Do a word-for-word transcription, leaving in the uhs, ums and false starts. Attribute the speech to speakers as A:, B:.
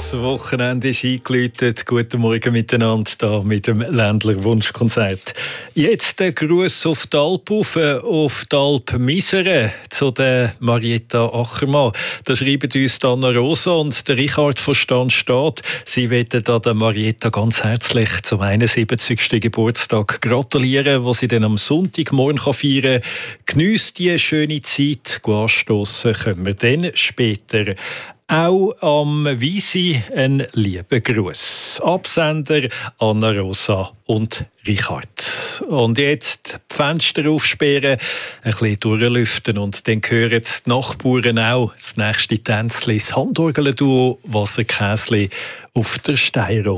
A: Das Wochenende ist eingeläutet. Guten Morgen miteinander, da mit dem Ländler Wunschkonzert. Jetzt der Gruß auf die Alp rauf, auf die Alp Misere, zu der Marietta Achermann. Da schreiben uns Anna Rosa und der Richard von Stanstadt. Sie wollen da der Marietta ganz herzlich zum einundsiebzigsten Geburtstag gratulieren, wo sie dann am Sonntagmorgen feiern kann. Geniesst die schöne Zeit. Anstossen können wir dann später. Auch am Wiesi ein lieber Gruß. Absender Anna Rosa und Richard. Und jetzt die Fenster aufsperren, ein bisschen durchlüften und dann hören die Nachbarn auch das nächste Tänzchen, das Handorgel-Duo Wasserkäsli auf der Steiro.